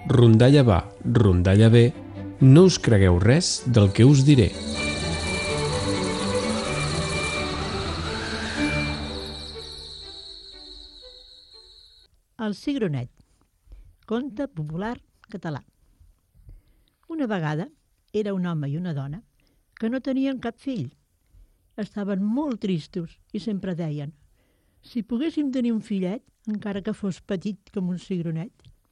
rondalla va, rondalla ve, no us cregueu res del que us diré. El cigronet, conte popular català. Una vegada era un home i una dona que no tenien cap fill. Estaven molt tristos i sempre deien: si poguéssim tenir un fillet, encara que fos petit com un cigronet.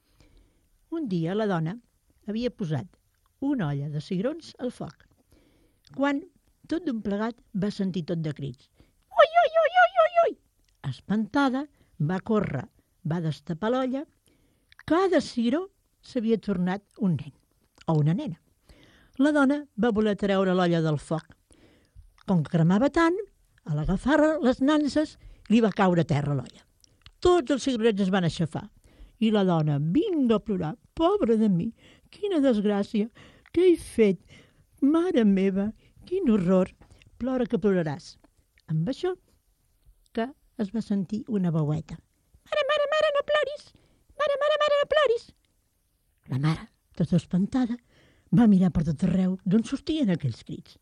Un dia la dona havia posat una olla de cigrons al foc, quan, tot d'un plegat, va sentir tot de crits. Ui, ui, ui, ui, ui, ui! Espantada, va córrer, va destapar l'olla. Cada cigró s'havia tornat un nen o una nena. La dona va voler treure l'olla del foc. Com que cremava tant, a l'agafar les nanses li va caure a terra l'olla. Tots els cigronets es van aixafar i la dona vinga a plorar. Pobra de mi, quina desgràcia, què he fet? Mare meva, quin horror, plora que ploraràs. Amb això que es va sentir una veueta. Mare, mare, mare, no ploris! Mare, mare, mare, no ploris! La mare, tota espantada, va mirar per tot arreu d'on sortien aquells crits.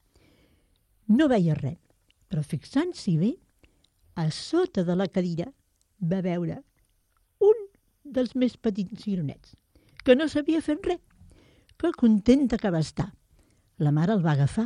No veia res, però fixant-s'hi bé, a sota de la cadira va veure un dels més petits cigronets, que no sabia fer res. Que contenta que va estar. La mare el va agafar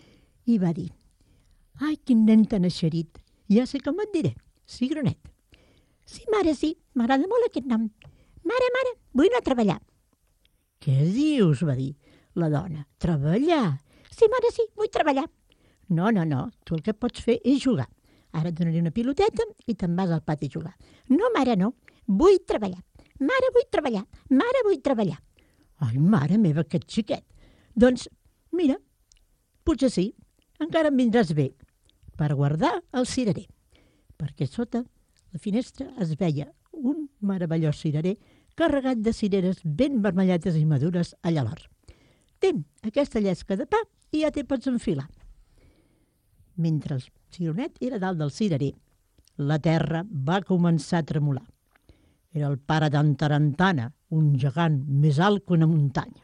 i va dir: ai, quin nen tan eixerit, ja sé com et diré, cigronet. Sí, mare, sí, m'agrada molt aquest nom. Mare, mare, vull anar a treballar. Què dius? Va dir la dona. Treballar? Sí, mare, sí, vull treballar. No, no, no, tu el que pots fer és jugar. Ara et donaré una piloteta i te'n vas al pati a jugar. No, mare, no, vull treballar. Mare, vull treballar. Mare, vull treballar. Ai, mare meva, aquest xiquet. Doncs, mira, potser sí, encara em vindràs bé per guardar el cirerer, perquè sota la finestra es veia un meravellós cirerer carregat de cireres ben vermelletes i madures allà a l'hort. Ten aquesta llesca de pa i ja te'n pots enfilar. Mentre el cigronet era dalt del cirerer, la terra va començar a tremolar. Era el pare d'Antarantana, un gegant més alt que una muntanya.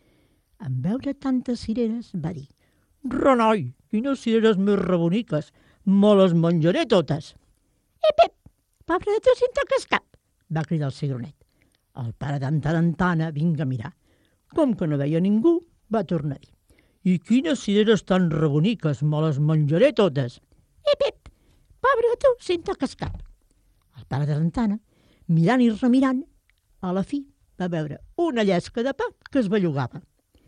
En veure tantes cireres va dir: renoi, quines cireres més reboniques, me les menjaré totes. Ep, pobre de tu si en toques cap, va cridar el cigronet. El pare d'Antarantana, vinga a mirar. Com que no veia ningú, va tornar a dir: i quines cireres tan reboniques, me les menjaré totes. Ep, pobre de tu si en toques cap. El pare d'Antarantana, mirant i remirant, a la fi va veure una llesca de pa que es bellugava.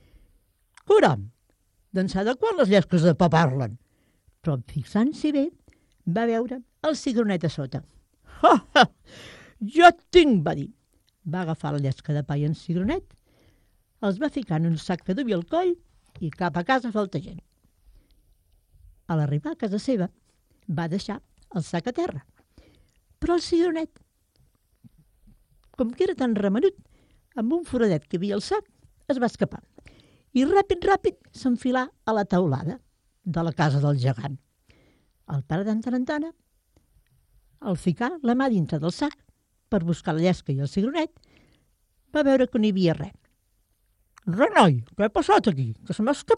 Caram, d'ençà de quan les llesques de pa parlen? Però fixant-s'hi bé, va veure el cigronet a sota. Ha, ha, ja et tinc, va dir. Va agafar la llesca de pa i en cigronet, els va ficar en un sac que duia al coll i cap a casa faltegent. A l'arribar a casa seva, va deixar el sac a terra. Però el cigronet, com que era tan remenut, amb un foradet que hi havia al sac, es va escapar. I ràpid s'enfilà a la teulada de la casa del gegant. El pare d'Antarantana, al ficar la mà dintre del sac per buscar la llesca i el cigronet, va veure que no hi havia res. Renoi, què ha passat aquí? Que se m'ha escapat